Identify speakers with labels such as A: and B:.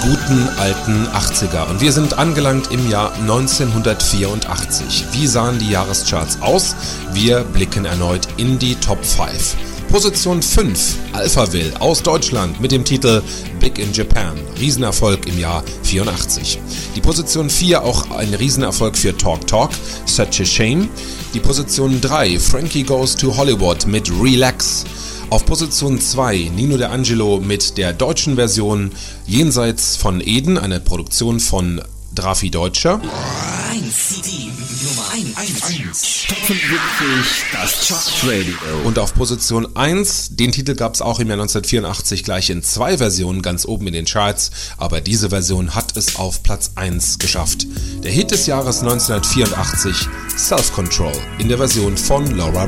A: guten alten 80er. Und wir sind angelangt im Jahr 1984. Wie sahen die Jahrescharts aus? Wir blicken erneut in die Top 5. Position 5, Alphaville aus Deutschland mit dem Titel Big in Japan. Riesenerfolg im Jahr 84. Die Position 4, auch ein Riesenerfolg für Talk Talk, Such a Shame. Die Position 3, Frankie Goes to Hollywood mit Relax. Auf Position 2 Nino D'Angelo mit der deutschen Version Jenseits von Eden, eine Produktion von Drafi Deutscher.
B: 1 CD Nummer 1. Top 75, das Chartradio.
A: Und auf Position 1, den Titel gab es auch im Jahr 1984 gleich in 2 Versionen ganz oben in den Charts, aber diese Version hat es auf Platz 1 geschafft. Der Hit des Jahres 1984, Self Control, in der Version von Laura